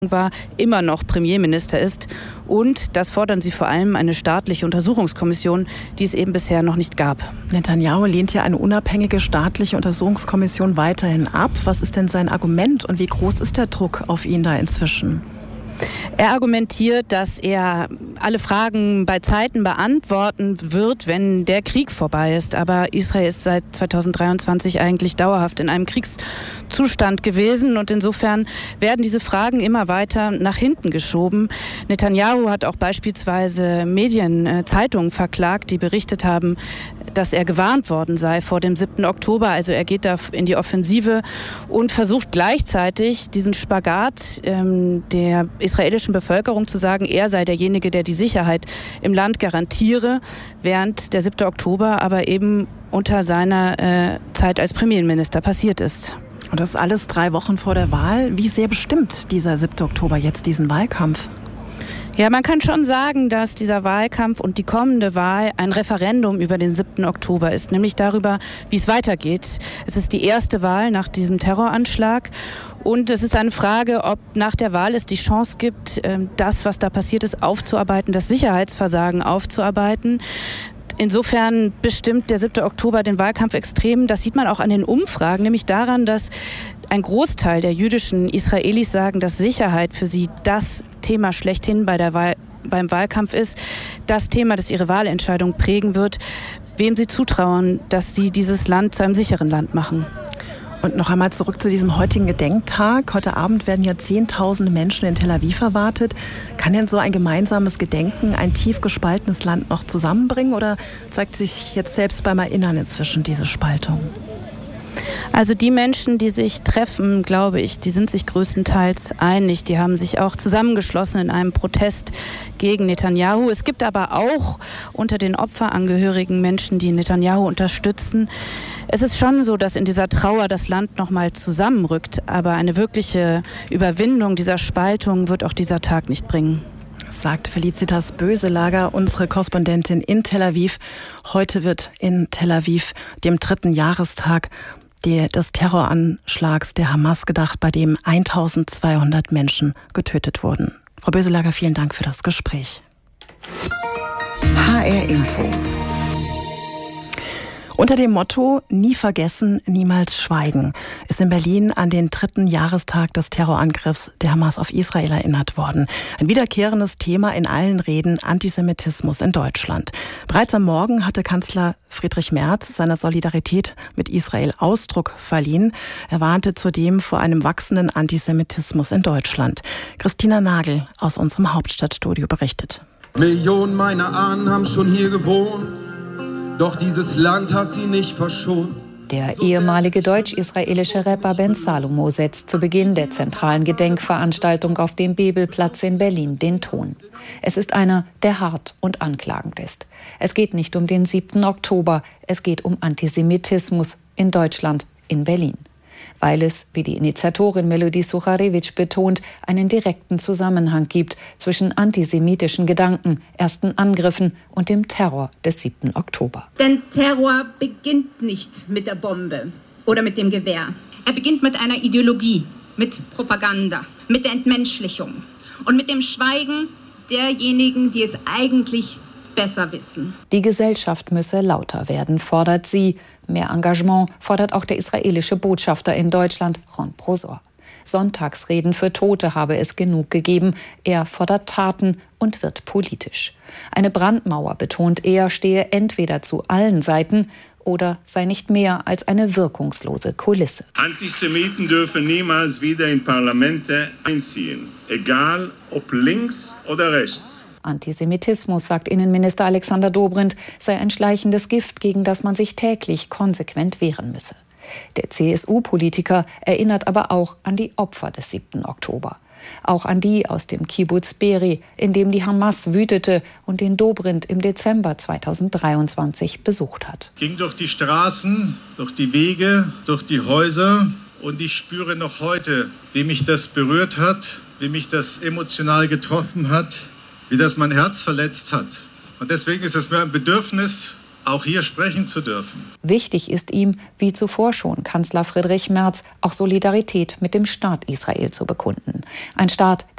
war, immer noch Premierminister ist. Und das fordern sie vor allem eine staatliche Untersuchungskommission, die es eben bisher noch nicht gab. Netanyahu lehnt ja eine unabhängige staatliche Untersuchungskommission weiterhin ab. Was ist denn sein Argument und wie groß ist der Druck auf ihn da inzwischen? Er argumentiert, dass er alle Fragen bei Zeiten beantworten wird, wenn der Krieg vorbei ist. Aber Israel ist seit 2023 eigentlich dauerhaft in einem Kriegszustand gewesen. Und insofern werden diese Fragen immer weiter nach hinten geschoben. Netanyahu hat auch beispielsweise Zeitungen verklagt, die berichtet haben, dass er gewarnt worden sei vor dem 7. Oktober. Also er geht da in die Offensive und versucht gleichzeitig diesen Spagat der israelischen Bevölkerung zu sagen, er sei derjenige, der die Sicherheit im Land garantiere, während der 7. Oktober aber eben unter seiner Zeit als Premierminister passiert ist. Und das ist alles 3 Wochen vor der Wahl. Wie sehr bestimmt dieser 7. Oktober jetzt diesen Wahlkampf? Ja, man kann schon sagen, dass dieser Wahlkampf und die kommende Wahl ein Referendum über den 7. Oktober ist, nämlich darüber, wie es weitergeht. Es ist die erste Wahl nach diesem Terroranschlag und es ist eine Frage, ob nach der Wahl es die Chance gibt, das, was da passiert ist, aufzuarbeiten, das Sicherheitsversagen aufzuarbeiten. Insofern bestimmt der 7. Oktober den Wahlkampf extrem. Das sieht man auch an den Umfragen, nämlich daran, dass ein Großteil der jüdischen Israelis sagen, dass Sicherheit für sie das Thema schlechthin beim Wahlkampf ist. Das Thema, das ihre Wahlentscheidung prägen wird, wem sie zutrauen, dass sie dieses Land zu einem sicheren Land machen. Und noch einmal zurück zu diesem heutigen Gedenktag. Heute Abend werden ja 10.000 Menschen in Tel Aviv erwartet. Kann denn so ein gemeinsames Gedenken ein tief gespaltenes Land noch zusammenbringen oder zeigt sich jetzt selbst beim Erinnern inzwischen diese Spaltung? Also die Menschen, die sich treffen, glaube ich, die sind sich größtenteils einig. Die haben sich auch zusammengeschlossen in einem Protest gegen Netanyahu. Es gibt aber auch unter den Opferangehörigen Menschen, die Netanyahu unterstützen. Es ist schon so, dass in dieser Trauer das Land nochmal zusammenrückt. Aber eine wirkliche Überwindung dieser Spaltung wird auch dieser Tag nicht bringen. Sagt Felicitas Böselager, unsere Korrespondentin in Tel Aviv. Heute wird in Tel Aviv dem 3. Jahrestag des Terroranschlags der Hamas gedacht, bei dem 1200 Menschen getötet wurden. Frau Böselager, vielen Dank für das Gespräch. HR Info. Unter dem Motto "Nie vergessen, niemals schweigen" ist in Berlin an den 3. Jahrestag des Terrorangriffs der Hamas auf Israel erinnert worden. Ein wiederkehrendes Thema in allen Reden: Antisemitismus in Deutschland. Bereits am Morgen hatte Kanzler Friedrich Merz seiner Solidarität mit Israel Ausdruck verliehen. Er warnte zudem vor einem wachsenden Antisemitismus in Deutschland. Christina Nagel aus unserem Hauptstadtstudio berichtet. Millionen meiner Ahnen haben schon hier gewohnt. Doch dieses Land hat sie nicht verschont. Der ehemalige deutsch-israelische Rapper Ben Salomo setzt zu Beginn der zentralen Gedenkveranstaltung auf dem Bebelplatz in Berlin den Ton. Es ist einer, der hart und anklagend ist. Es geht nicht um den 7. Oktober, es geht um Antisemitismus in Deutschland, in Berlin. Weil es, wie die Initiatorin Melodie Sucharewitsch betont, einen direkten Zusammenhang gibt zwischen antisemitischen Gedanken, ersten Angriffen und dem Terror des 7. Oktober. Denn Terror beginnt nicht mit der Bombe oder mit dem Gewehr. Er beginnt mit einer Ideologie, mit Propaganda, mit der Entmenschlichung und mit dem Schweigen derjenigen, die es eigentlich besser wissen. Die Gesellschaft müsse lauter werden, fordert sie. Mehr Engagement fordert auch der israelische Botschafter in Deutschland, Ron Prosor. Sonntagsreden für Tote habe es genug gegeben. Er fordert Taten und wird politisch. Eine Brandmauer, betont er, stehe entweder zu allen Seiten oder sei nicht mehr als eine wirkungslose Kulisse. Antisemiten dürfen niemals wieder in Parlamente einziehen, egal ob links oder rechts. Antisemitismus, sagt Innenminister Alexander Dobrindt, sei ein schleichendes Gift, gegen das man sich täglich konsequent wehren müsse. Der CSU-Politiker erinnert aber auch an die Opfer des 7. Oktober. Auch an die aus dem Kibbuz Be'eri, in dem die Hamas wütete und den Dobrindt im Dezember 2023 besucht hat. Ich ging durch die Straßen, durch die Wege, durch die Häuser und ich spüre noch heute, wie mich das berührt hat, wie mich das emotional getroffen hat, wie das mein Herz verletzt hat. Und deswegen ist es mir ein Bedürfnis, auch hier sprechen zu dürfen. Wichtig ist ihm, wie zuvor schon Kanzler Friedrich Merz, auch Solidarität mit dem Staat Israel zu bekunden. Ein Staat,